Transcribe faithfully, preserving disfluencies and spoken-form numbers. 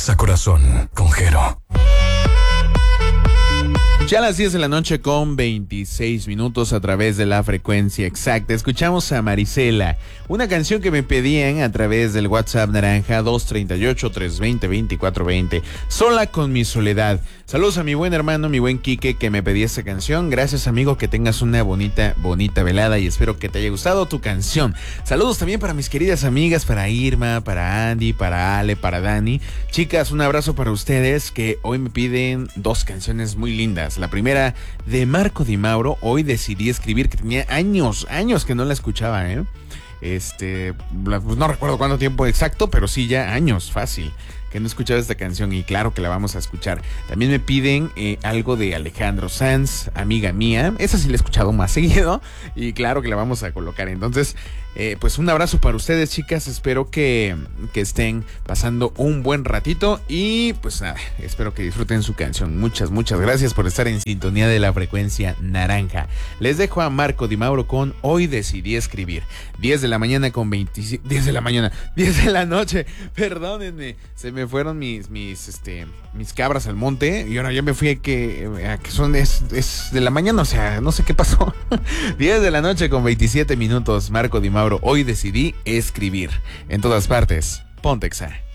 Exa Corazón con Jero. Ya a las diez de la noche con veintiséis minutos a través de la frecuencia exacta. Escuchamos a Marisela, una canción que me pedían a través del WhatsApp naranja dos tres ocho, tres dos cero, dos cuatro dos cero. Sola con mi soledad. Saludos a mi buen hermano, mi buen Quique, que me pedía esta canción. Gracias, amigo, que tengas una bonita, bonita velada y espero que te haya gustado tu canción. Saludos también para mis queridas amigas, para Irma, para Andy, para Ale, para Dani. Chicas, un abrazo para ustedes que hoy me piden dos canciones muy lindas. La primera de Marco Di Mauro. Hoy decidí escribir, que tenía años, años que no la escuchaba, ¿eh? Este, pues no recuerdo cuánto tiempo exacto, pero sí ya años, fácil, que no escuchaba esta canción y claro que la vamos a escuchar. También me piden eh, algo de Alejandro Sanz, Amiga Mía. Esa sí la he escuchado más seguido y claro que la vamos a colocar. Entonces, eh, pues un abrazo para ustedes, chicas. Espero que, que estén pasando un buen ratito y pues nada, espero que disfruten su canción. Muchas, muchas gracias por estar en sintonía de la frecuencia naranja. Les dejo a Marco Di Mauro con Hoy Decidí Escribir. diez de la mañana con veinticinco, diez de la mañana, diez de la noche, perdónenme, se me fueron mis, mis, este, mis cabras al monte y ahora ya me fui a que, a que son, es, es de la mañana, o sea, no sé qué pasó. diez de la noche con veintisiete minutos, Marco Di Mauro, Hoy Decidí Escribir. En todas partes, ponte Exa.